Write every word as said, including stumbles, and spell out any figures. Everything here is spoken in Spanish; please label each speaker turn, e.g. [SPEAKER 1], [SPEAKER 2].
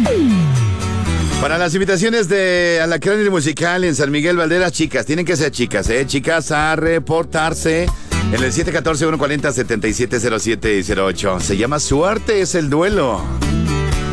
[SPEAKER 1] Para las invitaciones de Alacrán Musical en San Miguel Valderas, chicas, tienen que ser chicas, ¿eh? Chicas a reportarse en el siete uno cuatro, uno cuatro, siete siete cero siete y cero ocho. Se llama Suerte es el duelo.